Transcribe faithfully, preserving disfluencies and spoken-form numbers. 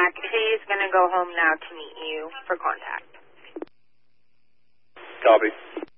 back. He's going to go home now to meet you for contact. Copy.